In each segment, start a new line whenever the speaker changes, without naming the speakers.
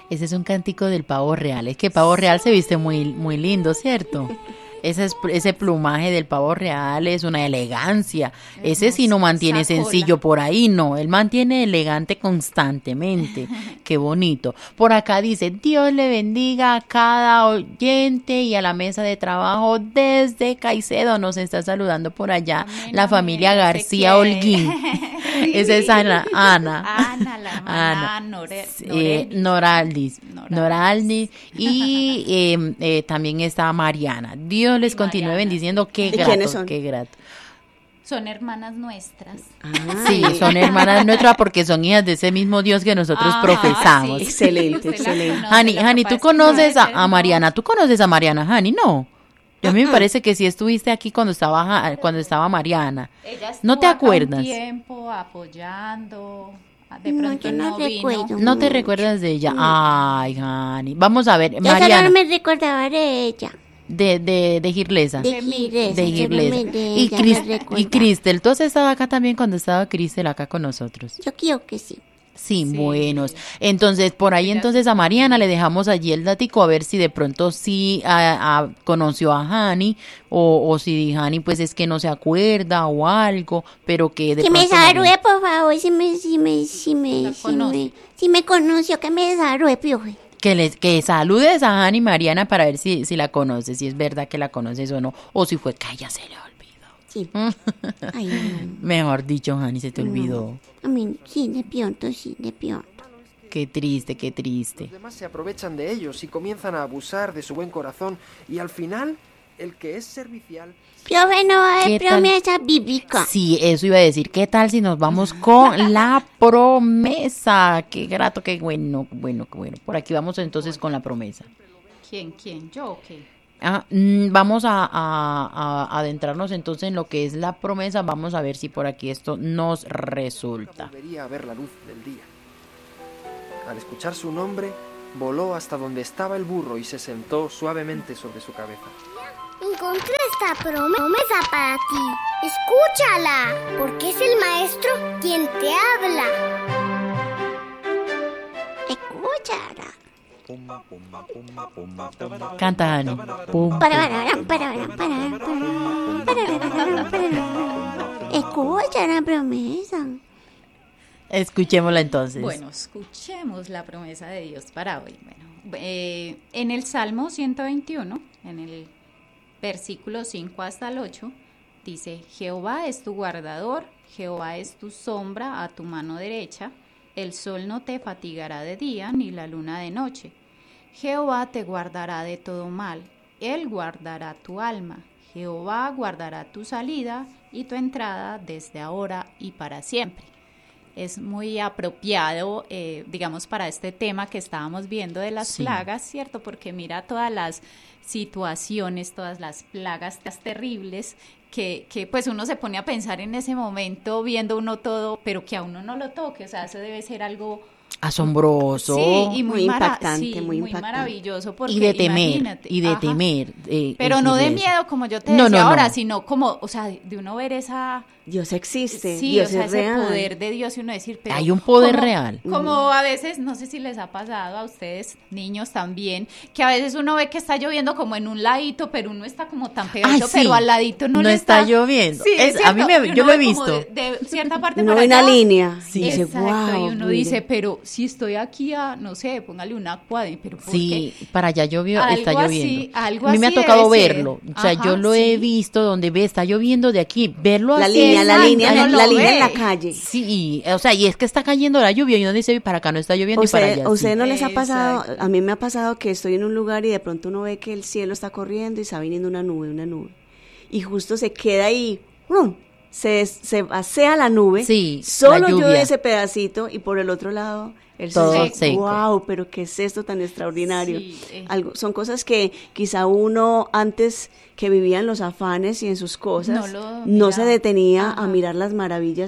Ese es un cántico del pavo real. Es que el pavo real se viste muy, muy lindo, ¿cierto? Ese plumaje del pavo real es una elegancia. Ese sí no mantiene sencillo por ahí, no. Él mantiene elegante constantemente. Qué bonito. Por acá dice, Dios le bendiga a cada oyente y a la mesa de trabajo desde Caicedo. Nos está saludando por allá la familia García Holguín. Esa es Ana,
la hermana
Noraldis. Y también está Mariana. Dios les continúe bendiciendo. Qué grato, qué grato.
Son hermanas nuestras.
Sí, son hermanas nuestras porque son hijas de ese mismo Dios que nosotros profesamos.
Sí. Excelente, excelente.
Hani, ¿tú conoces a Mariana? ¿Tú conoces a Mariana, Hani? No. A mí me parece que sí estuviste aquí cuando estaba Mariana.
Ella
¿No te acuerdas?
Un tiempo apoyando. De pronto
no recuerdo.
¿No te recuerdas de ella? Ay, Hani. Vamos a ver,
Yo
Mariana.
solo me recordaba de ella.
De Girlesa.
De Girlesa.
Y Cristel, ¿tú has estado acá también cuando estaba Cristel acá con nosotros?
Yo creo que sí.
Sí, buenos. Entonces, por ahí entonces a Mariana le dejamos allí el datico a ver si de pronto sí conoció a Hani o si Hani pues es que no se acuerda o algo, pero que de
que
pronto...
me salude, por favor, si me conoció, que me salude, profe.
Que saludes a Hani Mariana para ver si la conoces, si es verdad que la conoces o no, o si fue que a ella se le olvidó.
Sí. Ay, no.
Mejor dicho, Hani, se te olvidó.
A mí, sí, de pronto.
Qué triste, qué triste.
Los demás se aprovechan de ellos y comienzan a abusar de su buen corazón y al final, el que es servicial...
Profe, no va a haber promesa bíblica.
Sí, eso iba a decir. ¿Qué tal si nos vamos con la promesa? Qué grato, qué bueno. Por aquí vamos entonces con la promesa.
¿Quién? ¿Yo o qué?
Vamos a adentrarnos entonces en lo que es la promesa. Vamos a ver si por aquí esto nos resulta.
Volvería a ver la luz del día. Al escuchar su nombre, voló hasta donde estaba el burro y se sentó suavemente sobre su cabeza.
Encontré esta promesa para ti. Escúchala, porque es el maestro quien te habla.
Escúchala.
Canta, Hani.
Escucha la promesa.
Escuchémosla entonces.
Bueno, escuchemos la promesa de Dios para hoy. Bueno, en el Salmo 121, en el versículo 5 hasta el 8, dice: Jehová es tu guardador, Jehová es tu sombra a tu mano derecha, el sol no te fatigará de día, ni la luna de noche. Jehová te guardará de todo mal, él guardará tu alma, Jehová guardará tu salida y tu entrada desde ahora y para siempre. Es muy apropiado, digamos, para este tema que estábamos viendo de las plagas, ¿cierto? Porque mira todas las situaciones, todas las plagas terribles que pues uno se pone a pensar en ese momento viendo uno todo, pero que a uno no lo toque, o sea, eso debe ser algo
asombroso,
sí, y muy
impactante,
sí,
muy impactante,
maravilloso, porque
y de temer,
imagínate, pero no de miedo como yo te decía ahora, sino como, o sea, de uno ver esa
Dios existe,
sí,
Dios
o sea,
es
ese
real.
poder de Dios y uno decir, pero
hay un poder real.
Como a veces, no sé si les ha pasado a ustedes, niños también, que a veces uno ve que está lloviendo como en un ladito, pero uno está como tan pegadito, pero al ladito no le
está lloviendo.
Sí,
a mí yo lo he visto.
De cierta parte
uno
para
ve una
allá.
línea.
Sí, exacto, wow, y uno dice, pero si estoy aquí no sé, póngale una cuadra, pero ¿por qué?
Para allá llovió, está lloviendo.
Algo
a mí me ha
así
tocado
debe
verlo,
ser.
O sea, yo lo he visto donde está lloviendo de aquí, verlo así.
La línea en la calle.
Sí, o sea, y es que está cayendo la lluvia y uno dice, para acá no está lloviendo y para allá
¿A ustedes
sí.
no les ha pasado? A mí me ha pasado que estoy en un lugar y de pronto uno ve que el cielo está corriendo y está viniendo una nube. Y justo se queda ahí, ¡rum! Se vacía la nube, solo llueve ese pedacito y por el otro lado el
todo
seco. Wow, pero qué es esto tan extraordinario. Son cosas que quizá uno antes que vivía en los afanes y en sus cosas no se detenía a mirar las maravillas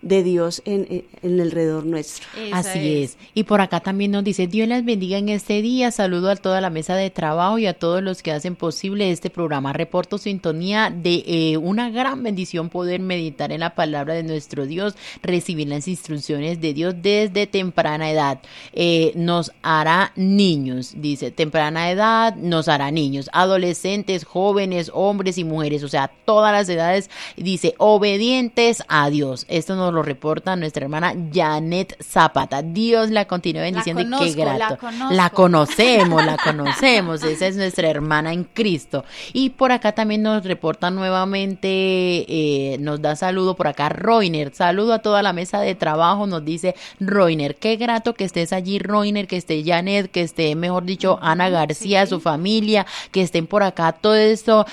de Dios en el alrededor nuestro.
Así es. Y por acá también nos dice, Dios les bendiga en este día, saludo a toda la mesa de trabajo y a todos los que hacen posible este programa. Reporto sintonía de una gran bendición poder meditar en la palabra de nuestro Dios, recibir las instrucciones de Dios desde temprana edad. Nos hará niños, dice, temprana edad nos hará niños, adolescentes, jóvenes, hombres y mujeres, o sea, todas las edades, dice, obedientes a Dios. Esto nos lo reporta nuestra hermana Janet Zapata. Dios la continúe bendiciendo y qué grato. La conocemos, esa es nuestra hermana en Cristo. Y por acá también nos reporta nuevamente, nos da saludo por acá Roiner, saludo a toda la mesa de trabajo, nos dice Roiner, qué grato que estés allí Roiner, que esté Janet, que esté, mejor dicho, Ana García, su familia, que estén por acá todo esto,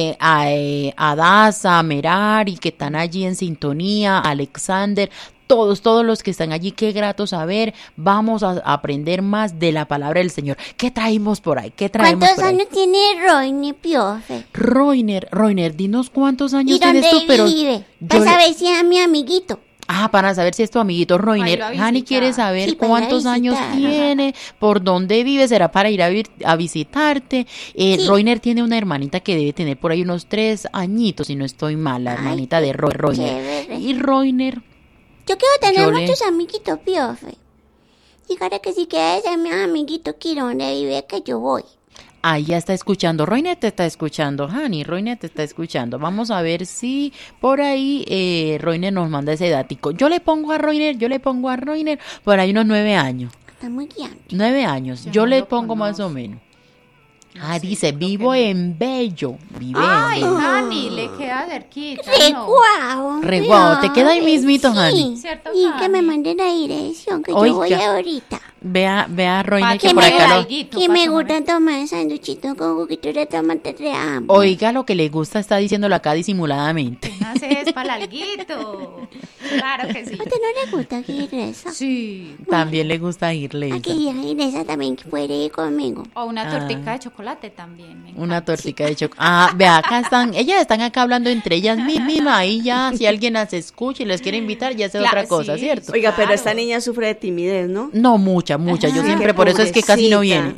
a Daza, a Merari, que están allí en sintonía, Alexander, todos los que están allí, qué grato saber. Vamos a aprender más de la palabra del Señor. ¿Qué traemos por ahí?
¿Cuántos años tiene Roiner, profe?
Roiner, dinos cuántos años
¿Y
tienes tú,
pero vive? Para saber si es mi amiguito.
Para saber si es tu amiguito Roiner. Hani quiere saber cuántos años tiene, por dónde vive, será para ir a visitarte. Roiner tiene una hermanita que debe tener por ahí unos 3 añitos, si no estoy mal, la hermanita de Roiner. Y Roiner.
Yo quiero tener muchos amiguitos, profe. Dígale que si quiere ser mi amiguito, quiero donde vive, que yo voy.
Ahí ya está escuchando, Roiner te está escuchando, Hani, Roiner te está escuchando. Vamos a ver si por ahí Roiner nos manda ese datico. Yo le pongo a Roiner por ahí unos 9 años.
Está muy grande.
9 años, yo le pongo más o menos. Dice, vivo en Bello.
Ay, Hani, le queda cerquita.
Reguao, te queda ahí mismito, Hani.
¿Cierto, y que me manden la dirección, que yo voy ahorita.
Vea, Roiner, que por acá
que me gusta tomar sanduchitos con juguito de tomate de ambos.
Oiga, lo que le gusta está diciéndolo acá disimuladamente.
Es para el alguito. Claro que sí.
¿A usted no le gusta Giresa?
Sí.
También le gusta Giresa.
Aquí Giresa también puede ir conmigo.
O una tortica de chocolate también.
Una tortica de chocolate. Vea, acá ellas están acá hablando entre ellas mismas. Ahí ya, si alguien las escucha y les quiere invitar, ya es otra cosa, ¿cierto?
Oiga, pero esta niña sufre de timidez, ¿no?
No, mucha. Yo siempre, por eso es que casi no viene.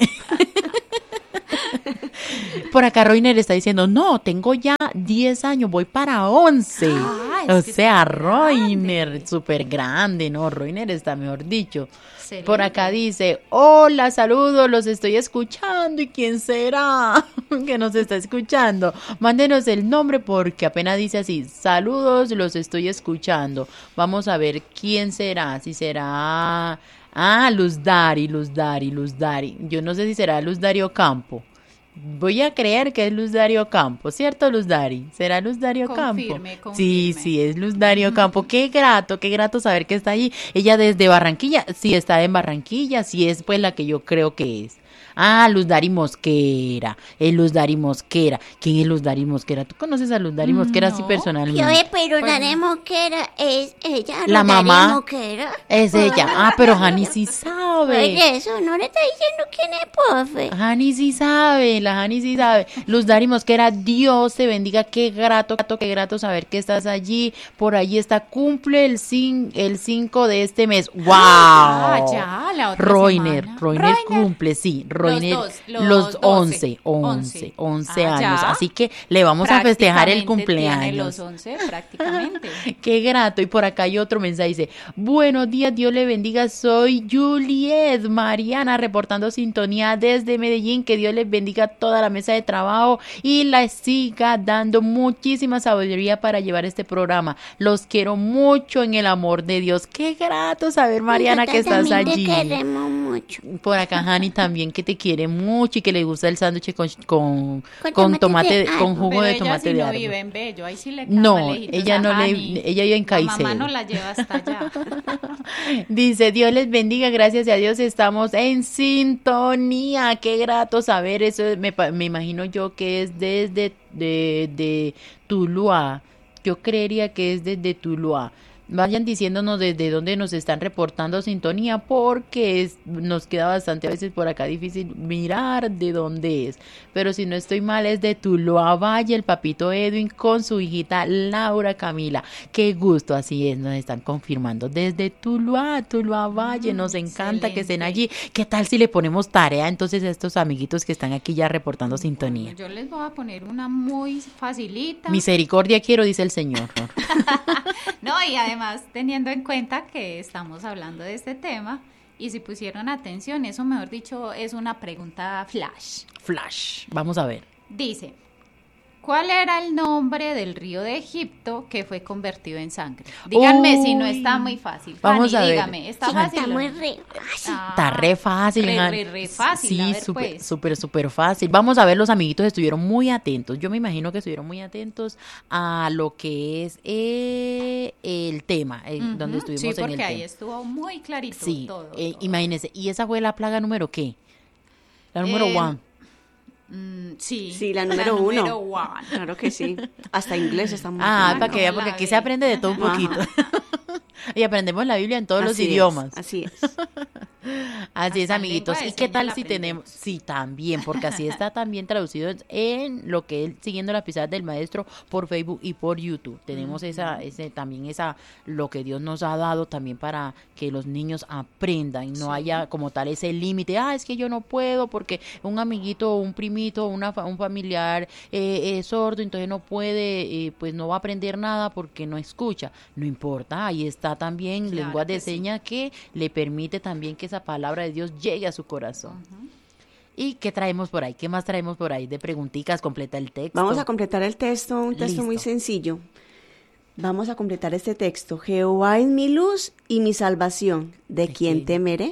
Por acá Roiner está diciendo, no, tengo ya 10 años, voy para 11. O sea, Roiner, súper grande, ¿no? Roiner está, mejor dicho. Excelente. Por acá dice, hola, saludos, los estoy escuchando. ¿Y quién será que nos está escuchando? Mándenos el nombre porque apenas dice así, saludos, los estoy escuchando. Vamos a ver quién será, si será... Luz Dari. Yo no sé si será Luz Dario Campo. Voy a creer que es Luz Dario Campo, ¿cierto, Luz Dari? ¿Será Luz Dario Campo?
Confirme.
Sí, es Luz Dario Campo. Qué grato saber que está allí. Ella desde Barranquilla, sí está en Barranquilla, sí es pues la que yo creo que es. Luz Dari Mosquera, es Luz Dari Mosquera. ¿Quién es Luz Dari Mosquera? ¿Tú conoces a Luz Dari Mosquera así personalmente?
Pero Dari Mosquera es ella,
la mamá.
Mosquera.
Es ella. Pero Hani sí sabe.
Oye, eso no le está diciendo quién es, profe.
Hani sí sabe, Luz Dari Mosquera, Dios te bendiga, qué grato saber que estás allí. Por allí está, cumple el 5 de este mes. ¡Wow!
Ya, la otra
Roiner
semana.
cumple, sí. Los 11 años, así que le vamos a festejar el cumpleaños.
Tiene los 11 prácticamente.
Qué grato. Y por acá hay otro mensaje, dice, buenos días, Dios le bendiga, soy Juliet Mariana, reportando sintonía desde Medellín, que Dios les bendiga a toda la mesa de trabajo y la siga dando muchísima sabiduría para llevar este programa. Los quiero mucho en el amor de Dios. Qué grato saber, Mariana, que estás allí.
Te queremos mucho.
Por acá Hani también, que te quiere mucho y que le gusta el sándwich con tomate, con jugo de tomate de árbol.
Pero ella sí no vive en Bello, ahí sí le queda
no, ella vive en Caicedo.
La mamá no la lleva hasta allá.
Dice, Dios les bendiga, gracias a Dios estamos en sintonía. Qué grato saber eso, me imagino yo que es desde de Tuluá. Yo creería que es desde Tuluá. Vayan diciéndonos desde dónde nos están reportando sintonía, porque nos queda bastante a veces por acá difícil mirar de dónde es. Pero si no estoy mal, es de Tuluá Valle, el papito Edwin con su hijita Laura Camila. Qué gusto, así es, nos están confirmando desde Tuluá Valle. Nos encanta que estén allí. ¿Qué tal si le ponemos tarea entonces a estos amiguitos que están aquí ya reportando sintonía?
Yo les voy a poner una muy facilita.
Misericordia quiero, dice el Señor.
No, y además teniendo en cuenta que estamos hablando de este tema, y si pusieron atención, eso mejor dicho es una pregunta flash.
Vamos a ver.
Dice, ¿cuál era el nombre del río de Egipto que fue convertido en sangre? Díganme si no está muy fácil.
Vamos
Fanny,
a ver.
Dígame, ¿está fácil?
Está muy re fácil.
Está re fácil.
Re fácil.
Sí,
a ver,
súper fácil. Vamos a ver, los amiguitos estuvieron muy atentos. Yo me imagino que estuvieron muy atentos a lo que es el tema, donde estuvimos en el tema.
Sí, porque ahí estuvo muy clarito todo.
Imagínense, ¿y esa fue la plaga número qué? La número 1.
Sí, la número uno. Claro que sí. Hasta inglés está muy claro.
Para que vean, porque aquí se aprende de todo un poquito. Y aprendemos la Biblia en todos los idiomas.
Así es.
Así es, amiguitos. ¿Y qué tal si
aprendemos.
tenemos? Sí, también, porque así está también traducido en lo que es Siguiendo la Pisada del Maestro por Facebook y por YouTube. Tenemos lo que Dios nos ha dado también para que los niños aprendan y no haya como tal ese límite. Es que yo no puedo porque un amiguito, un primito, un familiar es sordo, entonces no puede, pues no va a aprender nada porque no escucha. No importa, ahí está también lengua de señas que le permite también que esa palabra de Dios llegue a su corazón. ¿Y qué traemos por ahí? ¿Qué más traemos por ahí de preguntitas? Completa el texto.
Vamos a completar el texto, un texto
Listo.
muy sencillo. Vamos a completar este texto. Jehová es mi luz y mi salvación. ¿De quién temeré?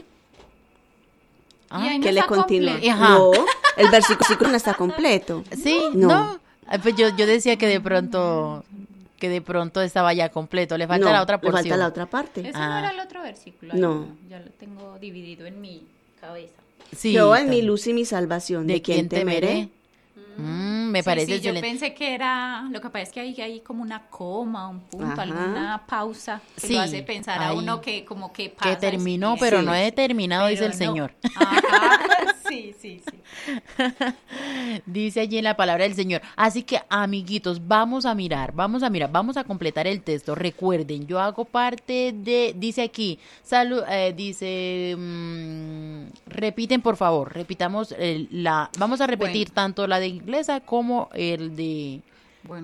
Que
le continúa.
No,
el versículo no está completo.
Sí, no. Pues yo decía que de pronto estaba ya completo. Le falta la otra porción.
Le falta la otra parte.
Ese no era el otro versículo.
No.
Ya lo tengo dividido en mi cabeza.
Sí,
Jehová es mi luz y mi salvación. ¿De quién temeré?
Me parece excelente.
Yo pensé que era, lo que pasa es que hay como una coma, un punto, alguna pausa que lo hace pensar a uno que como que pasa.
Que terminó, pero no he terminado, dice el Señor.
Sí.
Dice allí en la palabra del Señor. Así que, amiguitos, vamos a completar el texto. Recuerden, yo hago parte dice aquí, repiten por favor, repitamos vamos a repetir tanto la de inglesa como el de